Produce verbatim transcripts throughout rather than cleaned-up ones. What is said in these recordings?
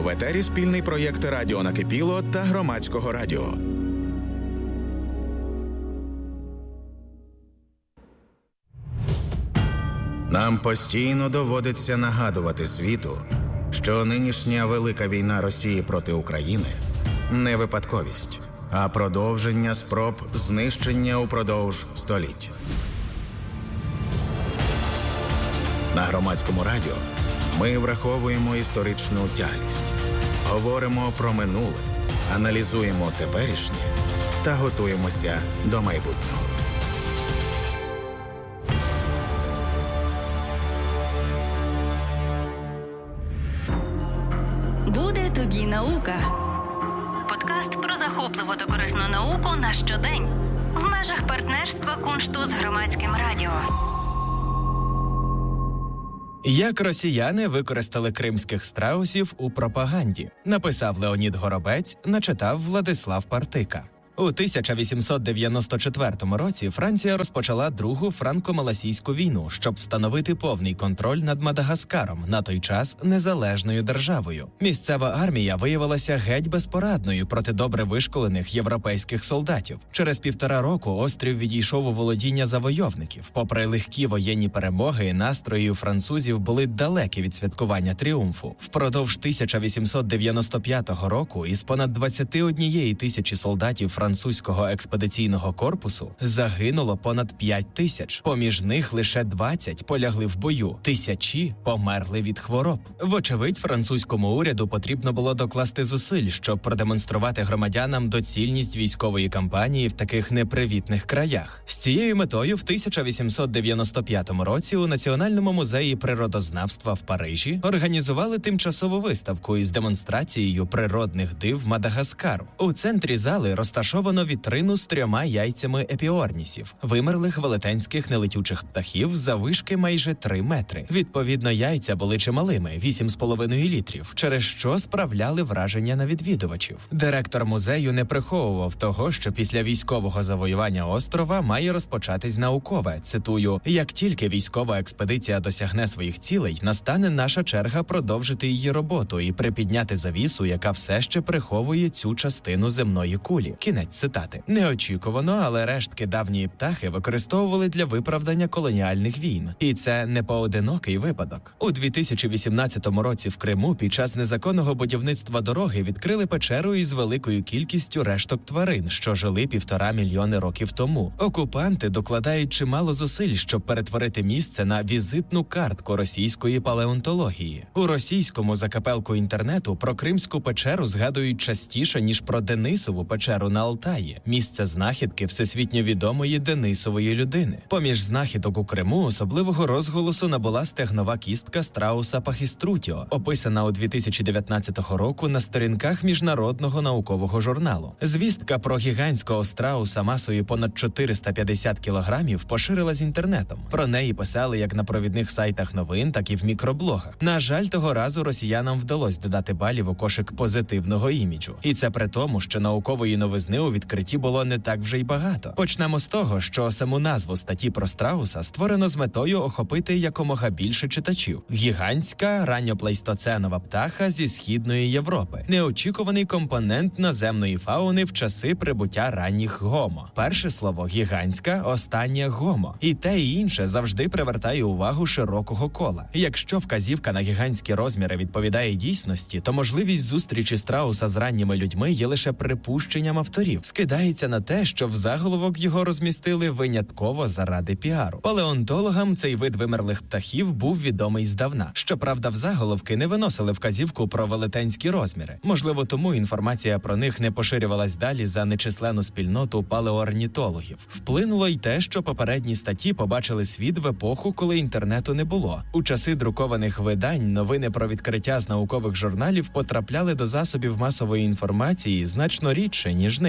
В етері спільний проєкт «Радіо Накипіло» та Громадського радіо. Нам постійно доводиться нагадувати світу, що нинішня велика війна Росії проти України – не випадковість, а продовження спроб знищення упродовж століть. На Громадському радіо ми враховуємо історичну тяглість, говоримо про минуле, аналізуємо теперішнє та готуємося до майбутнього. Буде тобі наука. Подкаст про захопливу та корисну науку на щодень. В межах партнерства Куншту з Громадським радіо. Як росіяни використали кримських страусів у пропаганді, написав Леонід Горобець, начитав Владислав Партика. У тисяча вісімсот дев'яносто четвертому році Франція розпочала Другу франко-малайзійську війну, щоб встановити повний контроль над Мадагаскаром, на той час незалежною державою. Місцева армія виявилася геть безпорадною проти добре вишколених європейських солдатів. Через півтора року острів відійшов у володіння завойовників. Попри легкі воєнні перемоги, настрої у французів були далекі від святкування тріумфу. Впродовж тисяча вісімсот дев'яносто п'ятого року із понад двадцяти однієї тисячі солдатів французького експедиційного корпусу загинуло понад п'ять тисяч. Поміж них лише двадцять полягли в бою. Тисячі померли від хвороб. Вочевидь, французькому уряду потрібно було докласти зусиль, щоб продемонструвати громадянам доцільність військової кампанії в таких непривітних краях. З цією метою в тисяча вісімсот дев'яносто п'ятому році у Національному музеї природознавства в Парижі організували тимчасову виставку із демонстрацією природних див Мадагаскару. У центрі зали розташовано вітрину з трьома яйцями епіорнісів, вимерлих велетенських нелетючих птахів заввишки майже три метри. Відповідно, яйця були чималими – вісім з половиною літрів, через що справляли враження на відвідувачів. Директор музею не приховував того, що після військового завоювання острова має розпочатись наукове. Цитую: «Як тільки військова експедиція досягне своїх цілей, настане наша черга продовжити її роботу і припідняти завісу, яка все ще приховує цю частину земної кулі». Кінець цитати. Неочікувано, але рештки давньої птахи використовували для виправдання колоніальних війн. І це не поодинокий випадок. У дві тисячі вісімнадцятому році в Криму під час незаконного будівництва дороги відкрили печеру із великою кількістю решток тварин, що жили півтора мільйони років тому. Окупанти докладають чимало зусиль, щоб перетворити місце на візитну картку російської палеонтології. У російському закапелку інтернету про Кримську печеру згадують частіше, ніж про Денисову печеру на Алтаї, місце знахідки всесвітньо відомої Денисової людини. Поміж знахідок у Криму особливого розголосу набула стегнова кістка страуса Пахіструтіо, описана у дві тисячі дев'ятнадцятого року на сторінках міжнародного наукового журналу. Звістка про гігантського страуса масою понад чотириста п'ятдесят кілограмів поширилась інтернетом. Про неї писали як на провідних сайтах новин, так і в мікроблогах. На жаль, того разу росіянам вдалося додати балів у кошик позитивного іміджу. І це при тому, що наукової новизни у відкритті було не так вже й багато. Почнемо з того, що саму назву статті про страуса створено з метою охопити якомога більше читачів. Гігантська ранньоплейстоценова птаха зі Східної Європи. Неочікуваний компонент наземної фауни в часи прибуття ранніх гомо. Перше слово гігантська, останнє гомо. І те, і інше завжди привертає увагу широкого кола. Якщо вказівка на гігантські розміри відповідає дійсності, то можливість зустрічі страуса з ранніми людьми є лише припущенням авторів. Скидається на те, що в заголовок його розмістили винятково заради піару. Палеонтологам цей вид вимерлих птахів був відомий здавна. Щоправда, в заголовки не виносили вказівку про велетенські розміри. Можливо, тому інформація про них не поширювалась далі за нечисленну спільноту палеоорнітологів. Вплинуло й те, що попередні статті побачили світ в епоху, коли інтернету не було. У часи друкованих видань новини про відкриття з наукових журналів потрапляли до засобів масової інформації значно рідше, ніж нині.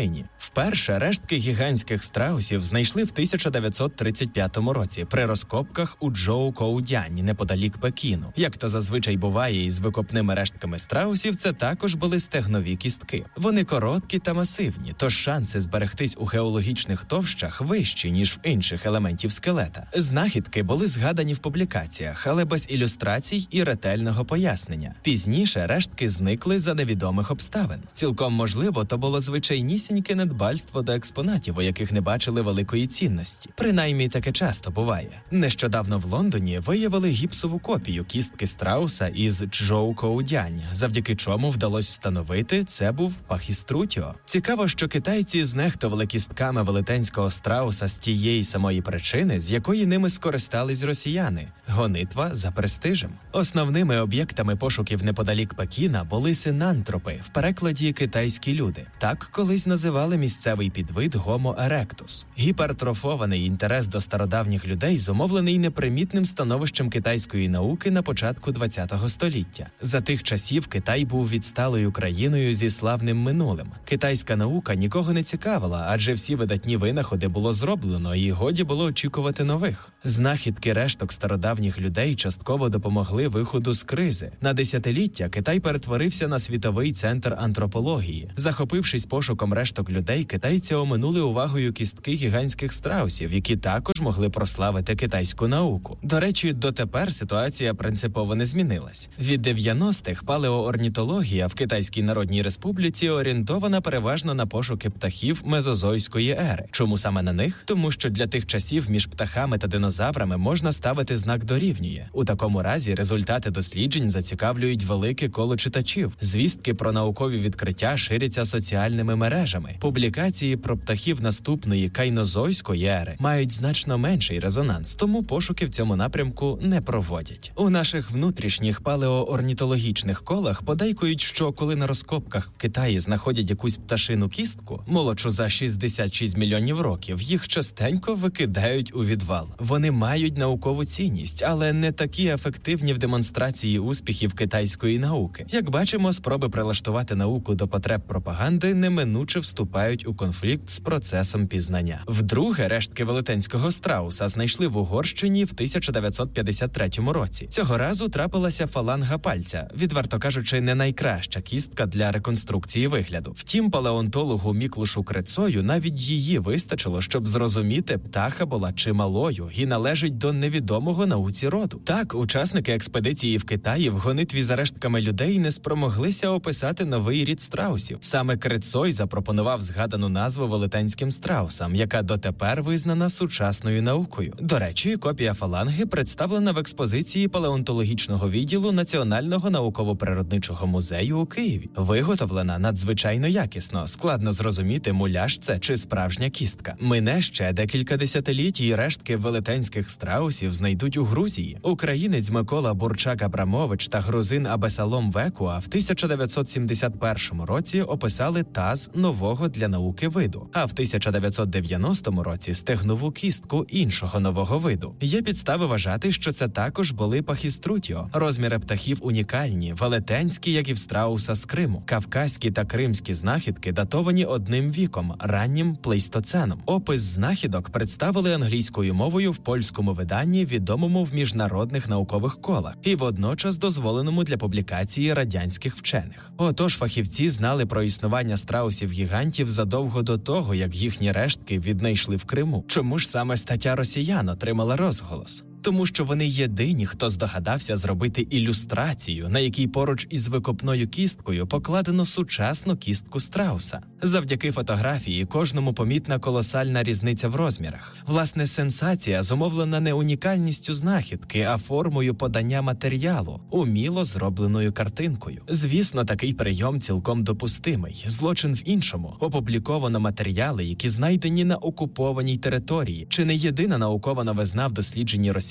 нині. Вперше рештки гігантських страусів знайшли в тисяча дев'ятсот тридцять п'ятому році при розкопках у Чжоукоудянь, неподалік Пекіну. Як то зазвичай буває із викопними рештками страусів, це також були стегнові кістки. Вони короткі та масивні, тож шанси зберегтись у геологічних товщах вищі, ніж в інших елементів скелета. Знахідки були згадані в публікаціях, але без ілюстрацій і ретельного пояснення. Пізніше рештки зникли за невідомих обставин. Цілком можливо, то було звичайнісіньке недбальство до експонатів, у яких не бачили великої цінності. Принаймні, таке часто буває. Нещодавно в Лондоні виявили гіпсову копію кістки страуса із Чжоукоудянь, завдяки чому вдалося встановити, це був пахіструтіо. Цікаво, що китайці знехтували кістками велетенського страуса з тієї самої причини, з якої ними скористались росіяни – гонитва за престижем. Основними об'єктами пошуків неподалік Пекіна були синантропи, в перекладі «китайські люди». Так колись називали місцевий підвид Homo erectus. Гіпертрофований інтерес до стародавніх людей зумовлений непримітним становищем китайської науки на початку ХХ століття. За тих часів Китай був відсталою країною зі славним минулим. Китайська наука нікого не цікавила, адже всі видатні винаходи було зроблено і годі було очікувати нових. Знахідки решток стародавніх людей частково допомогли виходу з кризи. На десятиліття Китай перетворився на світовий центр антропології. Захопившись пошуком решток людей, китайці оминули увагою кістки гігантських страусів, які також могли прославити китайську науку. До речі, дотепер ситуація принципово не змінилась. Від дев'яностих палеоорнітологія в Китайській Народній Республіці орієнтована переважно на пошуки птахів мезозойської ери. Чому саме на них? Тому що для тих часів між птахами та динозаврами можна ставити знак «дорівнює». У такому разі результати досліджень зацікавлюють велике коло читачів. Звістки про наукові відкриття ширяться соціальними мережами. Публікації про птахів наступної кайнозойської ери мають значно менший резонанс, тому пошуки в цьому напрямку не проводять. У наших внутрішніх палеоорнітологічних колах подейкують, що коли на розкопках в Китаї знаходять якусь пташину кістку, молодшу за шістдесят шість мільйонів років, їх частенько викидають у відвал. Вони мають наукову цінність, але не такі ефективні в демонстрації успіхів китайської науки. Як бачимо, спроби прилаштувати науку до потреб пропаганди неминуче вступають у конфлікт з процесом пізнання. Вдруге, рештки велетенського страуса знайшли в Угорщині в тисяча дев'ятсот п'ятдесят третьому році. Цього разу трапилася фаланга пальця, відверто кажучи, не найкраща кістка для реконструкції вигляду. Втім, палеонтологу Міклушу Крецою навіть її вистачило, щоб зрозуміти, птаха була чималою і належить до невідомого науці роду. Так, учасники експедиції в Китаї в гонитві за рештками людей не спромоглися описати новий рід страусів. Саме Крецой запропонував згадану назву велетенським страусам, яка дотепер визнана сучасною наукою. До речі, копія фаланги представлена в експозиції палеонтологічного відділу Національного науково-природничого музею у Києві. Виготовлена надзвичайно якісно, складно зрозуміти, муляж це чи справжня кістка. Мине ще декілька десятиліть і рештки велетенських страусів знайдуть у Грузії. Українець Микола Бурчак-Абрамович та грузин Абесалом Векуа в тисяча дев'ятсот сімдесят першому році описали таз нового для науки виду, а в тисяча дев'ятсот дев'яностому році стегнову кістку іншого нового виду. Є підстави вважати, що це також були пахіструтіо. Розміри птахів унікальні, велетенські, як і в страуса з Криму. Кавказькі та кримські знахідки датовані одним віком – раннім плейстоценом. Опис знахідок представили англійською мовою в польському виданні, відомому в міжнародних наукових колах, і водночас дозволеному для публікації радянських вчених. Отож, фахівці знали про існування страусів-гігантів задовго до того, як їхні рештки віднайшли в Криму. Чому ж саме стаття «Росіян» отримала розголос? Тому що вони єдині, хто здогадався зробити ілюстрацію, на якій поруч із викопною кісткою покладено сучасну кістку страуса. Завдяки фотографії кожному помітна колосальна різниця в розмірах. Власне, сенсація зумовлена не унікальністю знахідки, а формою подання матеріалу, уміло зробленою картинкою. Звісно, такий прийом цілком допустимий. Злочин в іншому. Опубліковано матеріали, які знайдені на окупованій території. Чи не єдина наукова новизна в дослідженні Росії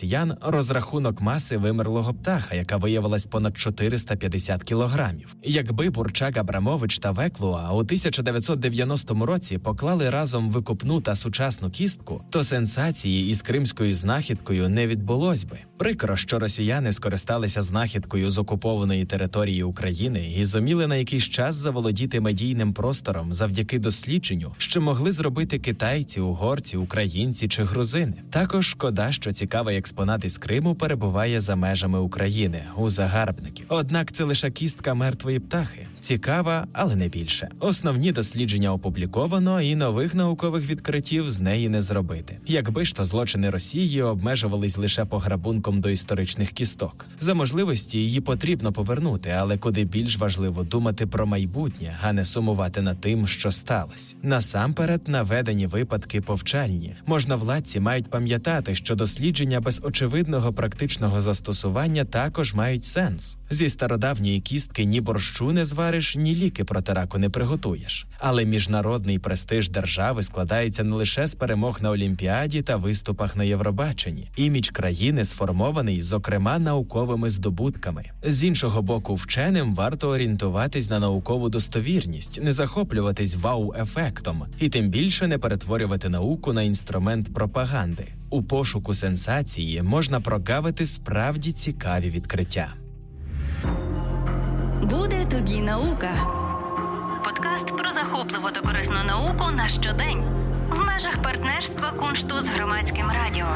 росіян розрахунок маси вимерлого птаха, яка виявилась понад чотириста п'ятдесят кілограмів. Якби Бурчак, Абрамович та Веклуа у тисяча дев'ятсот дев'яностому році поклали разом викопну та сучасну кістку, то сенсації із кримською знахідкою не відбулось би. Прикро, що росіяни скористалися знахідкою з окупованої території України і зуміли на якийсь час заволодіти медійним простором завдяки дослідженню, що могли зробити китайці, угорці, українці чи грузини. Також шкода, що цікавий експонат із Криму перебуває за межами України, у загарбників. Однак це лише кістка мертвої птахи. Цікава, але не більше. Основні дослідження опубліковано, і нових наукових відкриттів з неї не зробити. Якби ж то злочини Росії обмежувались лише пограбунком до історичних кісток. За можливості її потрібно повернути, але куди більш важливо думати про майбутнє, а не сумувати над тим, що сталося. Насамперед, наведені випадки повчальні. Можновладці мають пам'ятати, що дослідження без очевидного практичного застосування також мають сенс. Зі стародавньої кістки ні борщу не звариш, ні ліки проти раку не приготуєш. Але міжнародний престиж держави складається не лише з перемог на Олімпіаді та виступах на Євробаченні. Імідж країни сформований, зокрема, науковими здобутками. З іншого боку, вченим варто орієнтуватись на наукову достовірність, не захоплюватись вау-ефектом і тим більше не перетворювати науку на інструмент пропаганди. У пошуку сенсації можна прогавити справді цікаві відкриття. Буде тобі наука. Подкаст про захопливу та корисну науку на щодень. В межах партнерства Куншту з Громадським радіо.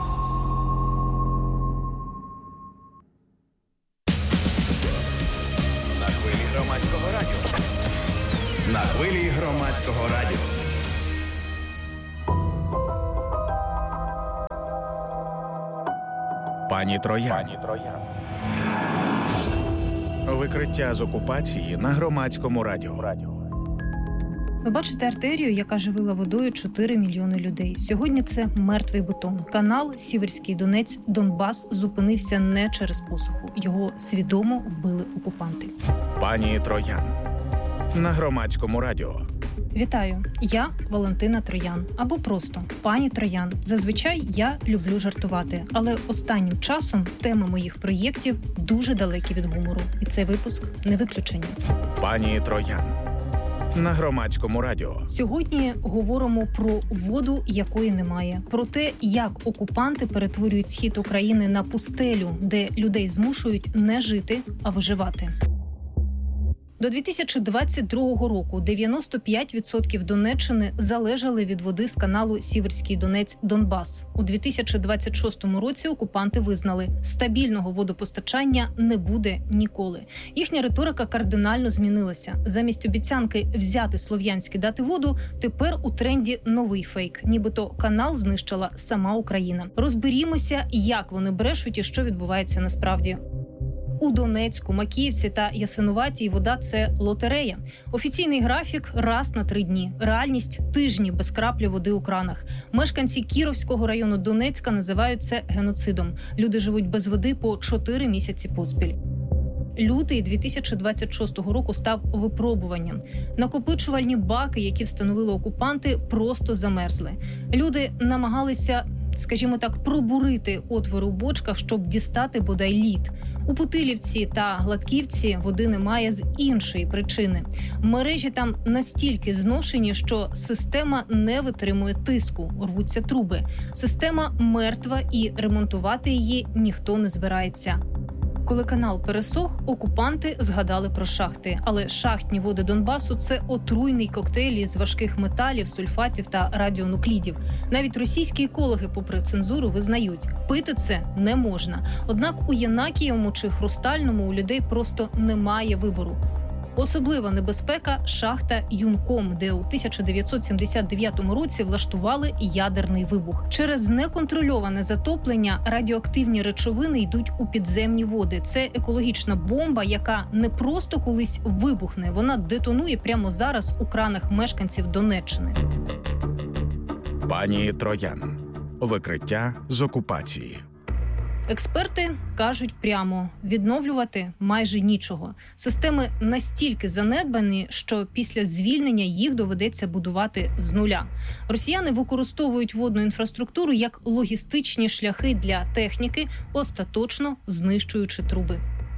На хвилі Громадського радіо. На хвилі Громадського радіо. Пані Троян. Пані Троян. Викриття з окупації на Громадському радіо. Ви бачите артерію, яка живила водою чотири мільйони людей. Сьогодні це мертвий бетон. Канал Сіверський Донець, Донбас зупинився не через посуху. Його свідомо вбили окупанти. Пані Троян. На Громадському радіо. Вітаю, я Валентина Троян, або просто пані Троян. Зазвичай я люблю жартувати, але останнім часом теми моїх проєктів дуже далекі від гумору. І цей випуск не виключення. Пані Троян. На Громадському радіо. Сьогодні говоримо про воду, якої немає. Про те, як окупанти перетворюють схід України на пустелю, де людей змушують не жити, а виживати. До дві тисячі двадцять другого року дев'яносто п'ять відсотків Донеччини залежали від води з каналу Сіверський Донець, Донбас. У дві тисячі двадцять шостому році окупанти визнали, стабільного водопостачання не буде ніколи. Їхня риторика кардинально змінилася. Замість обіцянки взяти Слов'янськ і дати воду, тепер у тренді новий фейк. Нібито канал знищила сама Україна. Розберімося, як вони брешуть і що відбувається насправді. У Донецьку, Макіївці та Ясинуватій вода – це лотерея. Офіційний графік – раз на три дні. Реальність – тижні без краплі води у кранах. Мешканці Кіровського району Донецька називають це геноцидом. Люди живуть без води по чотири місяці поспіль. Лютий дві тисячі двадцять шостого року став випробуванням. Накопичувальні баки, які встановили окупанти, просто замерзли. Люди намагалися, скажімо так, пробурити отвори у бочках, щоб дістати бодай лід. У Путилівці та Гладківці води немає з іншої причини. Мережі там настільки зношені, що система не витримує тиску, рвуться труби. Система мертва і ремонтувати її ніхто не збирається. Коли канал пересох, окупанти згадали про шахти. Але шахтні води Донбасу – це отруйний коктейль із важких металів, сульфатів та радіонуклідів. Навіть російські екологи, попри цензуру, визнають – пити це не можна. Однак у Єнакієвому чи Хрустальному у людей просто немає вибору. Особлива небезпека – шахта Юнком, де у тисяча дев'ятсот сімдесят дев'ятому році влаштували ядерний вибух. Через неконтрольоване затоплення радіоактивні речовини йдуть у підземні води. Це екологічна бомба, яка не просто колись вибухне, вона детонує прямо зараз у кранах мешканців Донеччини. Пані Троян. Викриття з окупації. Експерти кажуть прямо – відновлювати майже нічого. Системи настільки занедбані, що після звільнення їх доведеться будувати з нуля. Росіяни використовують водну інфраструктуру як логістичні шляхи для техніки, остаточно знищуючи труби.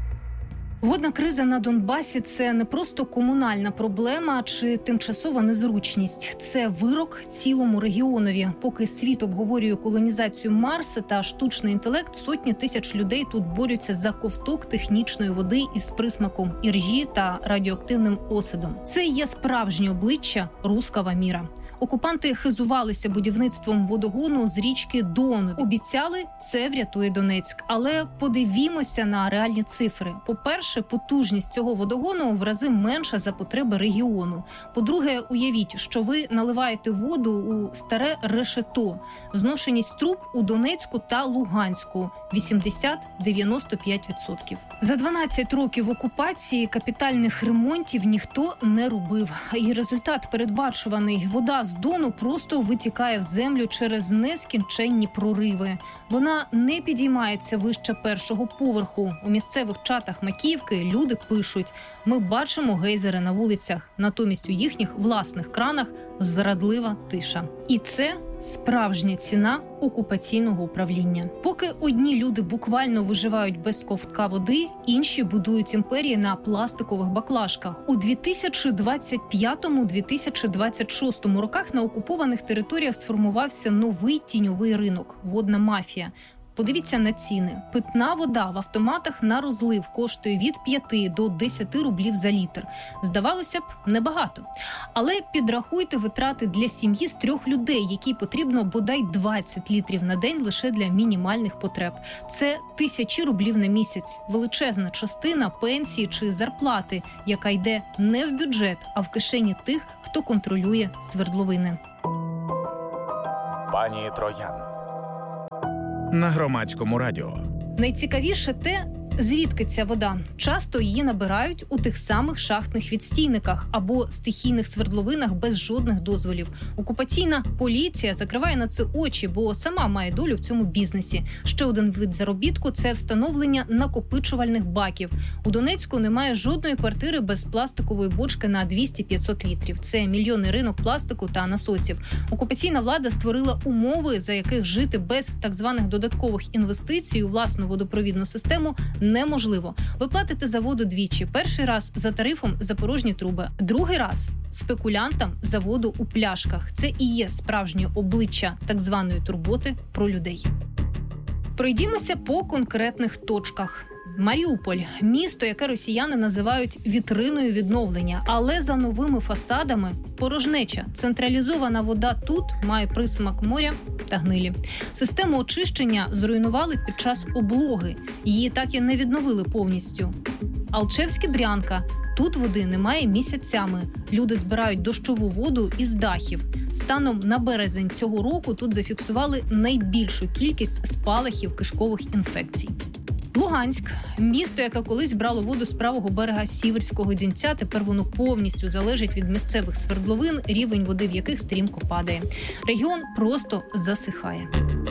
Водна криза на Донбасі – це не просто комунальна проблема чи тимчасова незручність. Це вирок цілому регіонові. Поки світ обговорює колонізацію Марса та штучний інтелект, сотні тисяч людей тут борються за ковток технічної води із присмаком іржі та радіоактивним осадом. Це є справжнє обличчя руского міра. Окупанти хизувалися будівництвом водогону з річки Дон. Обіцяли, це врятує Донецьк. Але подивімося на реальні цифри. По-перше, потужність цього водогону в рази менша за потреби регіону. По-друге, уявіть, що ви наливаєте воду у старе решето. Зношеність труб у Донецьку та Луганську – вісімдесят - дев'яносто п'ять відсотків. За дванадцять років окупації капітальних ремонтів ніхто не робив. І результат передбачуваний – вода з Дону просто витікає в землю через нескінченні прориви. Вона не підіймається вище першого поверху. У місцевих чатах Макіївки люди пишуть: «Ми бачимо гейзери на вулицях, натомість у їхніх власних кранах зрадлива тиша». І це справжня ціна окупаційного управління. Поки одні люди буквально виживають без ковтка води, інші будують імперії на пластикових баклажках. У дві тисячі двадцять п'ятому - дві тисячі двадцять шостому роках на окупованих територіях сформувався новий тіньовий ринок – водна мафія. Подивіться на ціни. Питна вода в автоматах на розлив коштує від п'яти до десяти рублів за літр. Здавалося б, небагато. Але підрахуйте витрати для сім'ї з трьох людей, якій потрібно бодай двадцять літрів на день лише для мінімальних потреб. Це тисячі рублів на місяць. Величезна частина пенсії чи зарплати, яка йде не в бюджет, а в кишені тих, хто контролює свердловини. Пані Троян. На Громадському радіо. Найцікавіше те, звідки ця вода. Часто її набирають у тих самих шахтних відстійниках або стихійних свердловинах без жодних дозволів. Окупаційна поліція закриває на це очі, бо сама має долю в цьому бізнесі. Ще один вид заробітку – це встановлення накопичувальних баків. У Донецьку немає жодної квартири без пластикової бочки на двісті - п'ятсот літрів. Це мільйонний ринок пластику та насосів. Окупаційна влада створила умови, за яких жити без так званих додаткових інвестицій у власну водопровідну систему неможливо. Ви платите за воду двічі. Перший раз за тарифом за порожні труби, другий раз спекулянтам за воду у пляшках. Це і є справжнє обличчя так званої турботи про людей. Пройдімося по конкретних точках. Маріуполь – місто, яке росіяни називають вітриною відновлення, але за новими фасадами – порожнеча. Централізована вода тут має присмак моря та гнилі. Систему очищення зруйнували під час облоги. Її так і не відновили повністю. Алчевське-Брянка – тут води немає місяцями. Люди збирають дощову воду із дахів. Станом на березень цього року тут зафіксували найбільшу кількість спалахів кишкових інфекцій. Луганськ – місто, яке колись брало воду з правого берега Сіверського Донця, тепер воно повністю залежить від місцевих свердловин, рівень води в яких стрімко падає. Регіон просто засихає.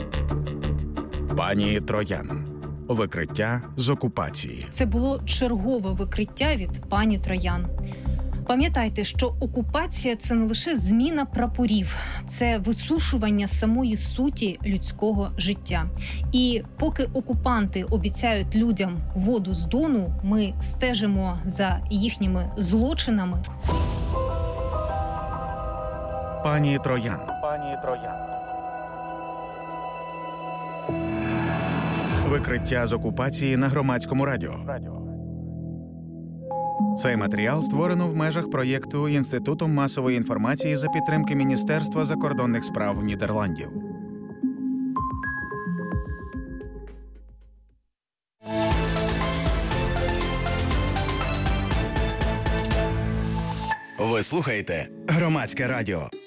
Пані Троян. Викриття з окупації. Це було чергове викриття від пані Троян. Пам'ятайте, що окупація – це не лише зміна прапорів, це висушування самої суті людського життя. І поки окупанти обіцяють людям воду з Дону, ми стежимо за їхніми злочинами. Пані Троян. Пані Троян. Викриття з окупації на Громадському радіо. Цей матеріал створено в межах проєкту Інституту масової інформації за підтримки Міністерства закордонних справ Нідерландів. Ви слухаєте Громадське радіо.